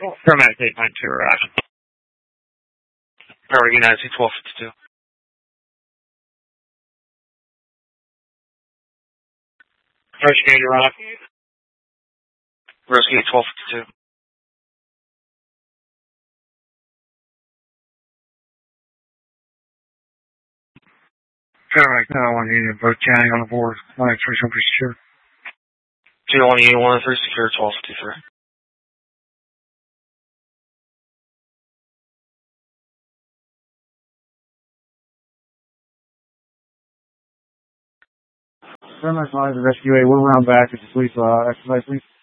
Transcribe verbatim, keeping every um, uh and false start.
Paramedic eight nine two, Roger. Paramedic United States twelve fifty-two. Rescue, you're on. Rescue twelve fifty-two. Paramedic nine one Union, both County on the board. one eight three seven secure. two one Union one three secure twelve fifty-three. Paramedic five, Rescue eight, we're round back. It's a police uh, exercise, please.